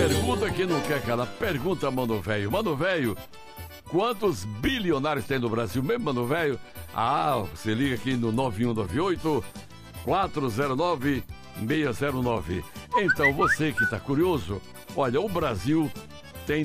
Pergunta que não quer calar. Pergunta, mano velho. Mano velho, quantos bilionários tem no Brasil mesmo, mano velho? Ah, você liga aqui no 9198-409-609. Então, você que tá curioso, olha, o Brasil tem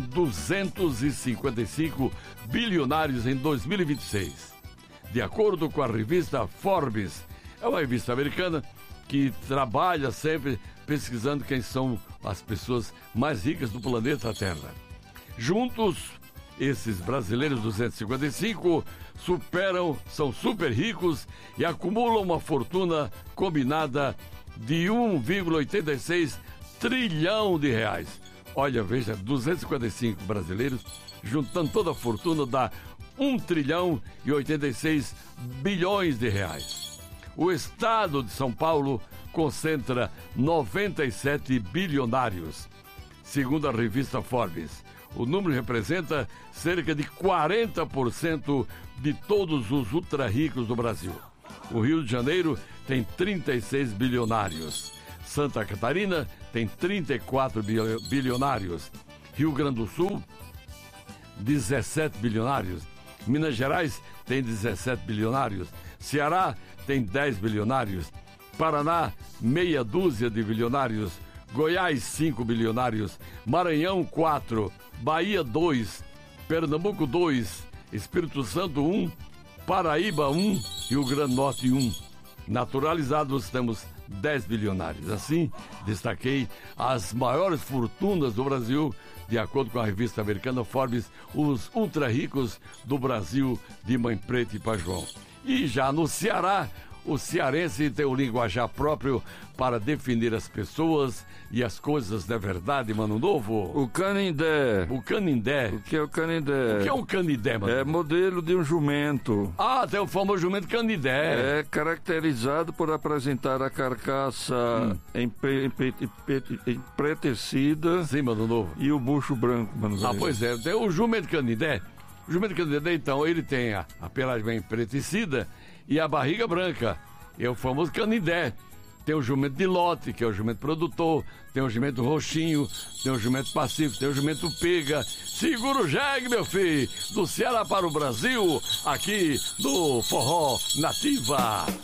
255 bilionários em 2026. De acordo com a revista Forbes, é uma revista americana que trabalha sempre pesquisando quem são as pessoas mais ricas do planeta Terra. Juntos, esses brasileiros 255 são super ricos e acumulam uma fortuna combinada de 1,86 trilhão de reais. Olha, veja, 255 brasileiros, juntando toda a fortuna, dá 1 trilhão e 86 bilhões de reais. O estado de São Paulo concentra 97 bilionários. Segundo a revista Forbes, o número representa cerca de 40% de todos os ultra-ricos do Brasil. O Rio de Janeiro tem 36 bilionários. Santa Catarina tem 34 bilionários. Rio Grande do Sul, 17 bilionários. Minas Gerais tem 17 bilionários. Ceará tem 10 bilionários. Paraná, meia dúzia de bilionários. Goiás, 5 bilionários. Maranhão, 4. Bahia, 2. Pernambuco, 2. Espírito Santo, 1. Paraíba, 1. Rio Grande do Norte, 1. Naturalizados, temos 10 bilionários. Assim, destaquei as maiores fortunas do Brasil, de acordo com a revista americana Forbes, os ultra ricos do Brasil, de Mãe Preta e Pai João. E já no Ceará, o cearense tem o linguajar próprio para definir as pessoas e as coisas da verdade, mano novo. O canindé. O canindé. O que é o canindé? O que é um canindé, mano? É modelo de um jumento. Ah, tem o famoso jumento canindé. É caracterizado por apresentar a carcaça empretecida. Sim, mano novo. E o bucho branco, mano velho. Ah, pois é. Tem o jumento canindé. O jumento canindé, então, ele tem a pelagem bem empretecida e a barriga branca. É o famoso canindé. Tem o jumento de lote, que é o jumento produtor, tem o jumento roxinho, tem o jumento pacífico, tem o jumento pega. Segura o jegue, meu filho, do Ceará para o Brasil, aqui do Forró Nativa.